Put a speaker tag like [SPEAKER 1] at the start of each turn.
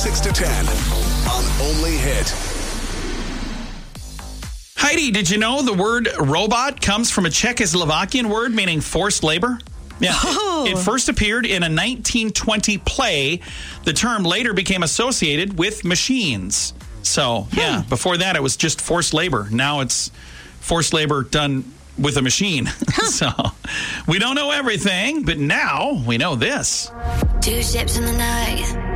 [SPEAKER 1] 6 to 10 on Only Hit.
[SPEAKER 2] Heidi, did you know the word robot comes from a Czechoslovakian word meaning forced labor? Yeah. It first appeared in a 1920 play. The term later became associated with machines. So, yeah, before that it was just forced labor. Now it's forced labor done with a machine. So, we don't know everything, but now we know this.
[SPEAKER 3] 2 ships in the night.